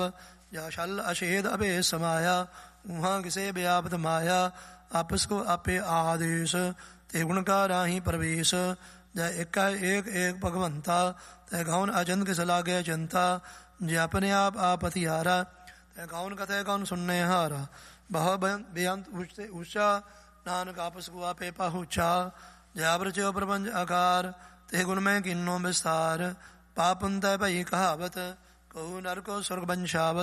जा छल अछेद अभेद समाया, उहाँ किसे व्यापत माया, आपस को आपे आदेश, ते गुण का राही प्रवेश। जय एका एक एक भगवंता, तय गौन अजंत किस लागे जनता, जय अपने आप हथियारा, तय गौन कथे कौन सुनने हारा। बह बेअंत ऊंचा, नानक आपस को आपे पहुँचा। जय अप्रचो प्रपंच आकार, ते गुण में किन्नो विस्तार, पापुन तय भई कहावत, कहू नर को स्वर्ग बंशावत।